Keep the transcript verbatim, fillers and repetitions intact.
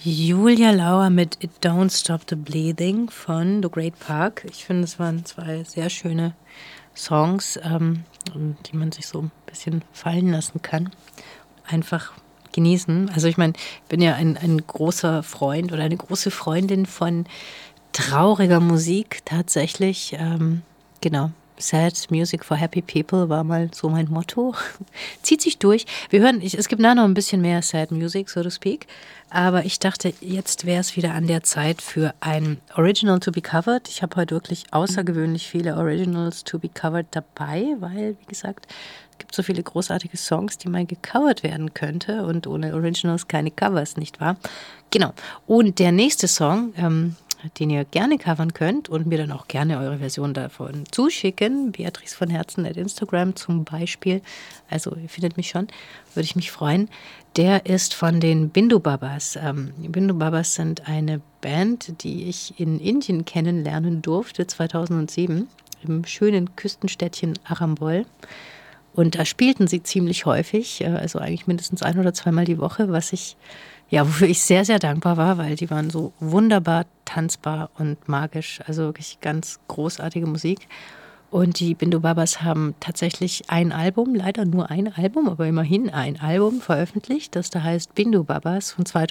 Julia Lauer mit It Don't Stop the Bleeding von The Great Park. Ich finde, es waren zwei sehr schöne Songs, ähm, die man sich so ein bisschen fallen lassen kann. Einfach genießen. Also ich meine, ich bin ja ein, ein großer Freund oder eine große Freundin von trauriger Musik tatsächlich. Ähm, genau. Sad Music for Happy People war mal so mein Motto. Zieht sich durch. Wir hören, ich, es gibt nachher noch ein bisschen mehr Sad Music, so to speak. Aber ich dachte, jetzt wäre es wieder an der Zeit für ein Original to be covered. Ich habe heute wirklich außergewöhnlich viele Originals to be covered dabei, weil, wie gesagt, es gibt so viele großartige Songs, die mal gecovert werden könnte. Und ohne Originals keine Covers, nicht wahr? Genau. Und der nächste Song, ähm, den ihr gerne covern könnt und mir dann auch gerne eure Version davon zuschicken. Beatrice von Herzen at Instagram zum Beispiel. Also ihr findet mich schon, würde ich mich freuen. Der ist von den Bindu Babas. Ähm, die Bindu Babas sind eine Band, die ich in Indien kennenlernen durfte, zweitausendsieben, im schönen Küstenstädtchen Arambol. Und da spielten sie ziemlich häufig, also eigentlich mindestens ein- oder zweimal die Woche, was ich, ja, wofür ich sehr, sehr dankbar war, weil die waren so wunderbar tanzbar und magisch. Also wirklich ganz großartige Musik. Und die Bindu Babas haben tatsächlich ein Album, leider nur ein Album, aber immerhin ein Album veröffentlicht, das da heißt Bindu Babas von